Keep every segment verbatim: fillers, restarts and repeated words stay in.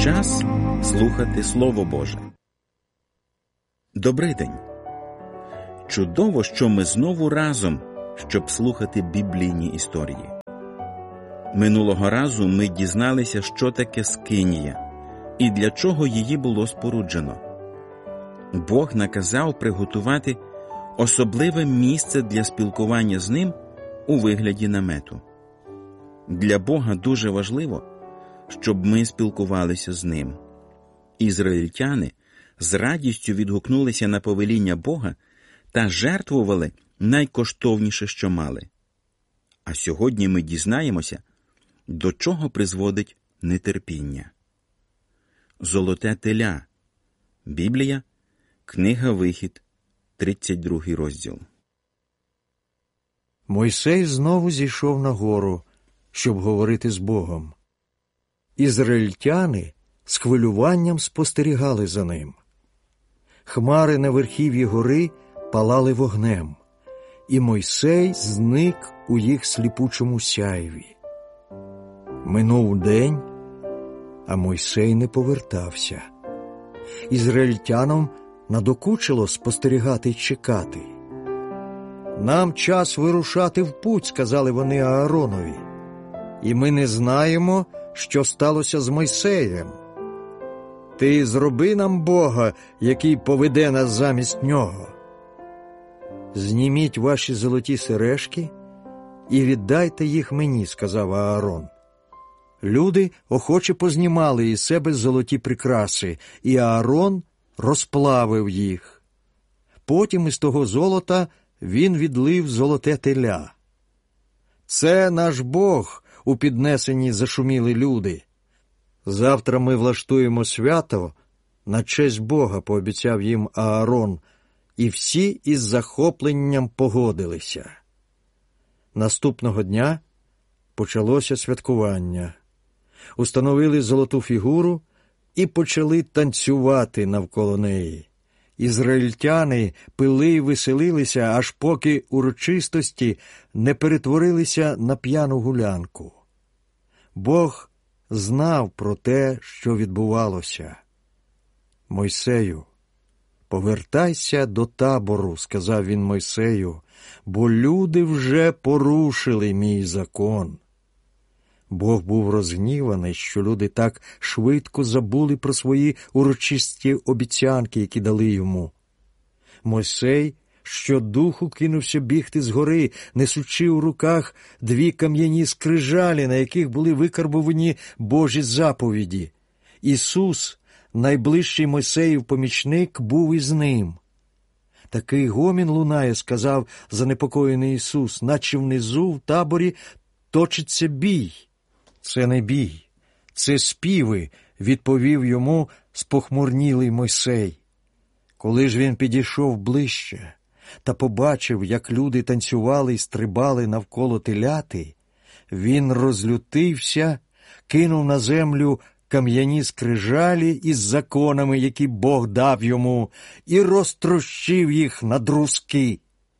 Час слухати Слово Боже. Добрий день! Чудово, що ми знову разом, щоб слухати біблійні історії. Минулого разу ми дізналися, що таке Скинія і для чого її було споруджено. Бог наказав приготувати особливе місце для спілкування з Ним у вигляді намету. Для Бога дуже важливо, щоб ми спілкувалися з Ним. Ізраїльтяни з радістю відгукнулися на повеління Бога та жертвували найкоштовніше, що мали. А сьогодні ми дізнаємося, до чого призводить нетерпіння. Золоте теля. Біблія, книга Вихід, тридцять другий розділ. Мойсей знову зійшов на гору, щоб говорити з Богом. Ізраїльтяни з хвилюванням спостерігали за ним. Хмари на верхів'ї гори палали вогнем, і Мойсей зник у їх сліпучому сяйві. Минув день, а Мойсей не повертався. Ізраїльтянам надокучило спостерігати й чекати. «Нам час вирушати в путь», – сказали вони Ааронові, «і ми не знаємо, що сталося з Мойсеєм. Ти зроби нам Бога, який поведе нас замість нього. Зніміть ваші золоті сережки і віддайте їх мені», – сказав Аарон. Люди охоче познімали із себе золоті прикраси, і Аарон розплавив їх. Потім із того золота він відлив золоте теля. «Це наш Бог», – у піднесенні зашуміли люди. «Завтра ми влаштуємо свято на честь Бога», – пообіцяв їм Аарон, і всі із захопленням погодилися. Наступного дня почалося святкування. Установили золоту фігуру і почали танцювати навколо неї. Ізраїльтяни пили й веселилися, аж поки урочистості не перетворилися на п'яну гулянку. Бог знав про те, що відбувалося. «Мойсею, повертайся до табору», – сказав він Мойсею, «бо люди вже порушили мій закон». Бог був розгніваний, що люди так швидко забули про свої урочисті обіцянки, які дали йому. Мойсей щодуху кинувся бігти з гори, несучи у руках дві кам'яні скрижалі, на яких були викарбовані Божі заповіді. Ісус, найближчий Мойсеїв помічник, був із ним. «Такий гомін лунає», – сказав занепокоєний Ісус, «наче внизу в таборі точиться бій». «Це не бій, це співи», – відповів йому спохмурнілий Мойсей. Коли ж він підійшов ближче та побачив, як люди танцювали й стрибали навколо теляти, він розлютився, кинув на землю кам'яні скрижалі із законами, які Бог дав йому, і розтрощив їх на друзки.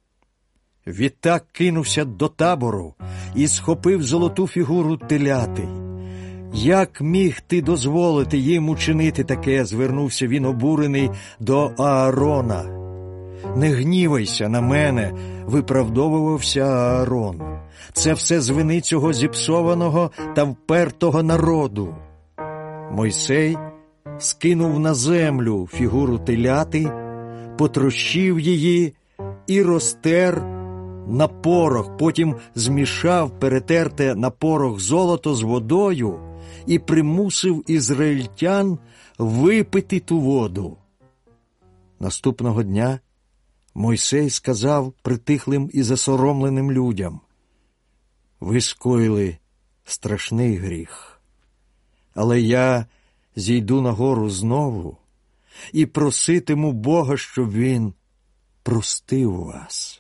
Відтак кинувся до табору і схопив золоту фігуру теляти. «Як міг ти дозволити їм учинити таке?» – звернувся він обурений до Аарона. «Не гнівайся на мене», – виправдовувався Аарон. «Це все з вини цього зіпсованого та впертого народу». Мойсей скинув на землю фігуру теляти, потрощив її і розтер на порох, потім змішав перетерте на порох золото з водою і примусив ізраїльтян випити ту воду. Наступного дня Мойсей сказав притихлим і засоромленим людям: «Ви скоїли страшний гріх, але я зійду на гору знову і проситиму Бога, щоб він простив вас».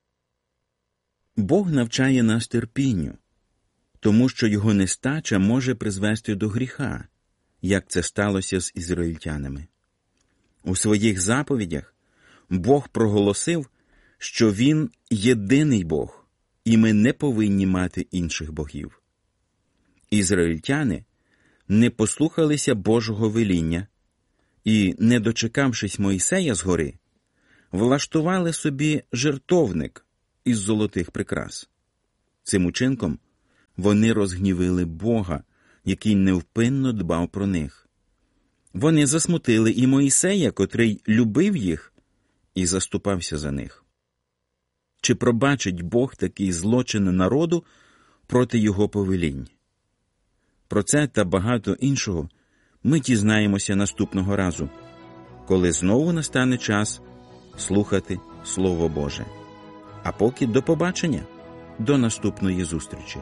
Бог навчає нас терпінню, тому що його нестача може призвести до гріха, як це сталося з ізраїльтянами. У своїх заповідях Бог проголосив, що Він єдиний Бог, і ми не повинні мати інших богів. Ізраїльтяни не послухалися Божого веління і, не дочекавшись Мойсея з гори, влаштували собі жертовник із золотих прикрас. Цим учинком вони розгнівили Бога, який невпинно дбав про них. Вони засмутили і Мойсея, котрий любив їх і заступався за них. Чи пробачить Бог такий злочин народу проти його повелінь? Про це та багато іншого ми дізнаємося наступного разу, коли знову настане час слухати Слово Боже. А поки до побачення, до наступної зустрічі.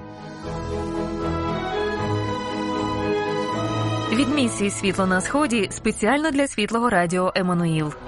Від місії «Світло на Сході» спеціально для Світлого Радіо Еммануїл.